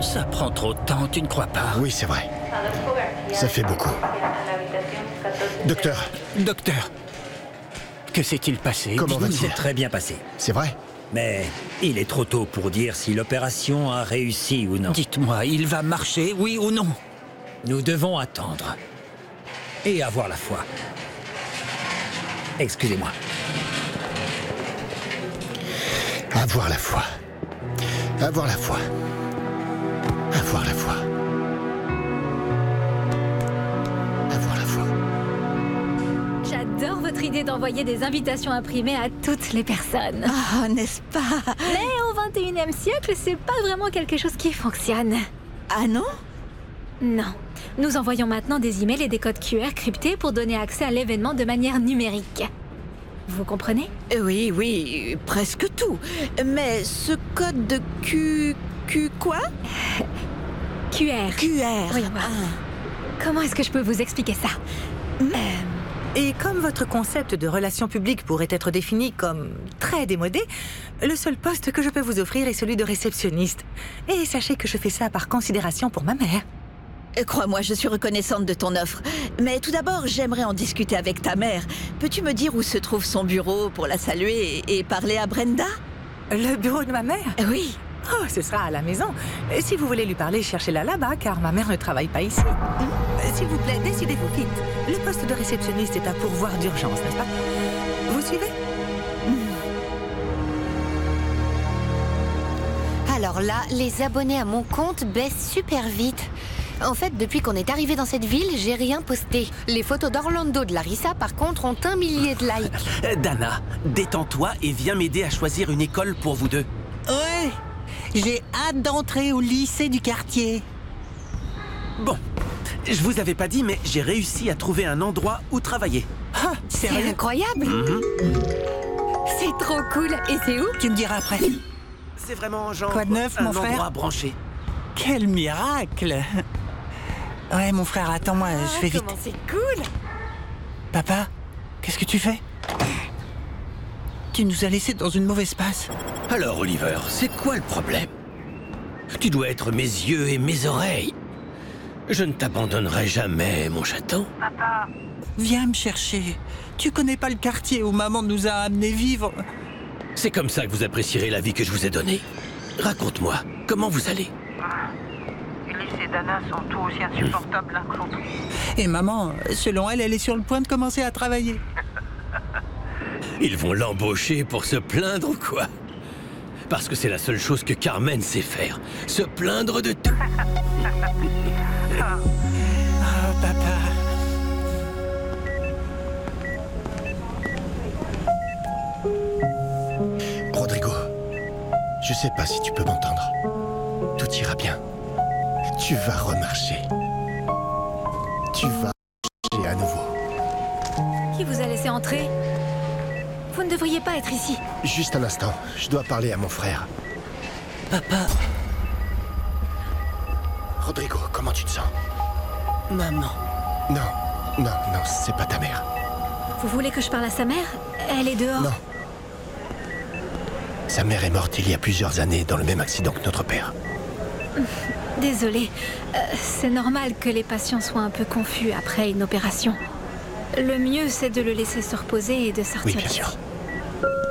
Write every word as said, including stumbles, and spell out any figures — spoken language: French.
Ça prend trop de temps, tu ne crois pas? Oui, c'est vrai. Ça fait beaucoup. Docteur. Docteur, que s'est-il passé? Comment Dites-nous. va-t-il? C'est très bien passé. C'est vrai? Mais il est trop tôt pour dire si l'opération a réussi ou non. Dites-moi, il va marcher, oui ou non? Nous devons attendre. Et avoir la foi. Excusez-moi. Avoir la foi. Avoir la foi. Avoir la foi. Avoir la foi. J'adore votre idée d'envoyer des invitations imprimées à toutes les personnes. Oh, n'est-ce pas? Mais au vingt et unième siècle, c'est pas vraiment quelque chose qui fonctionne. Ah non? Non. Nous envoyons maintenant des emails et des codes Q R cryptés pour donner accès à l'événement de manière numérique. Vous comprenez? Oui, oui, presque tout. Mais ce code de Q... Q quoi? Q R. Q R. Oui, Ah. Comment est-ce que je peux vous expliquer ça? Et comme votre concept de relations publiques pourrait être défini comme très démodé, le seul poste que je peux vous offrir est celui de réceptionniste. Et sachez que je fais ça par considération pour ma mère. Euh, Crois-moi, je suis reconnaissante de ton offre. Mais tout d'abord, j'aimerais en discuter avec ta mère. Peux-tu me dire où se trouve son bureau pour la saluer et, et parler à Brenda? Le bureau de ma mère? Oui. Oh, ce sera à la maison. Si vous voulez lui parler, cherchez-la là-bas, car ma mère ne travaille pas ici. S'il vous plaît, décidez-vous vite. Le poste de réceptionniste est à pourvoir d'urgence, n'est-ce pas? Vous suivez? Alors là, les abonnés à mon compte baissent super vite. En fait, depuis qu'on est arrivé dans cette ville, j'ai rien posté. Les photos d'Orlando de Larissa, par contre, ont un millier de likes. Euh, Dana, détends-toi et viens m'aider à choisir une école pour vous deux. Ouais, j'ai hâte d'entrer au lycée du quartier. Bon, je vous avais pas dit, mais j'ai réussi à trouver un endroit où travailler. Ah, C'est sérieux? incroyable. Mhm. C'est trop cool. Et c'est où? Tu me diras après. C'est vraiment genre Quoi de neuf, un mon frère? endroit branché. Quel miracle! Ouais, mon frère, attends-moi, je vais vite. Comment c'est cool. Papa, qu'est-ce que tu fais? Tu nous as laissés dans une mauvaise passe. Alors, Oliver, c'est quoi le problème? Tu dois être mes yeux et mes oreilles. Je ne t'abandonnerai jamais, mon chaton. Viens me chercher. Tu connais pas le quartier où maman nous a amenés vivre. C'est comme ça que vous apprécierez la vie que je vous ai donnée. Raconte-moi, comment vous allez? Ulysse et Dana sont tout aussi insupportables l'un que l'autre. Et maman, selon elle, elle est sur le point de commencer à travailler. Ils vont l'embaucher pour se plaindre ou quoi? Parce que c'est la seule chose que Carmen sait faire. Se plaindre de tout. Oh, papa. Rodrigo, je sais pas si tu peux m'entendre. Tout ira bien. Tu vas remarcher. Tu vas marcher à nouveau. Qui vous a laissé entrer? Vous ne devriez pas être ici. Juste un instant, je dois parler à mon frère. Papa. Rodrigo, comment tu te sens? Maman. Non, non, non, c'est pas ta mère. Vous voulez que je parle à sa mère? Elle est dehors. Non. Sa mère est morte il y a plusieurs années dans le même accident que notre père. Désolée. Euh, c'est normal que les patients soient un peu confus après une opération. Le mieux, c'est de le laisser se reposer et de sortir Oui, bien d'ici. sûr.